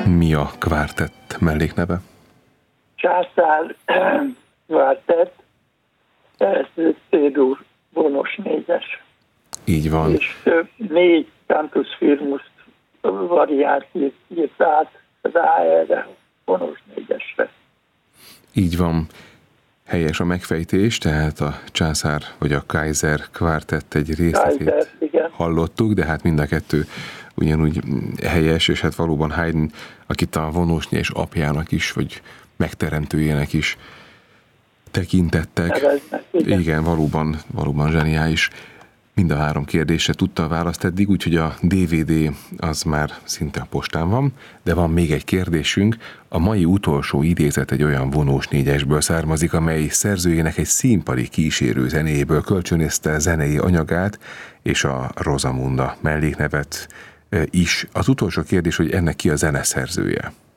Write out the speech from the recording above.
Mi a kvártett mellékneve? Császár kvártett, ez C-dur vonos 4-es. Így van. És 4 cantus firmus variált írt át az AR-re, vonos 4-esre. Így van. Helyes a megfejtés, tehát a császár vagy a Kaiser kvártett egy részletét hallottuk, de hát mind a kettő ugyanúgy helyes, és hát valóban Haydn, akit a vonós 4-es apjának is, vagy megteremtőjének is tekintettek. Igen, valóban zseniális. Mind a 3 kérdésre tudta a választ eddig, úgyhogy a DVD az már szinte a postán van, de van még egy kérdésünk. A mai utolsó idézet egy olyan vonós 4-esből származik, amely szerzőjének egy színpadi kísérő zenéjéből kölcsönözte zenei anyagát, és a Rosamunda melléknevet is. Az utolsó kérdés, hogy ennek ki a zeneszerzője?